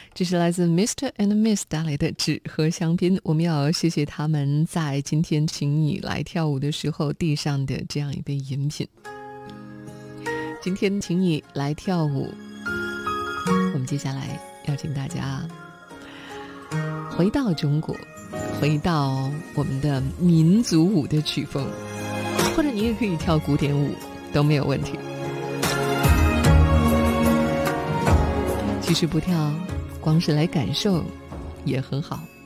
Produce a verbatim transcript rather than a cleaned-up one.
这是来自 Mister and Miss 带来的纸和香槟。我们要谢谢他们在今天请你来跳舞的时候递上的这样一杯饮品。今天请你来跳舞，我们接下来要请大家回到中国，回到我们的民族舞的曲风，或者你也可以跳古典舞，都没有问题。其实不跳，光是来感受也很好。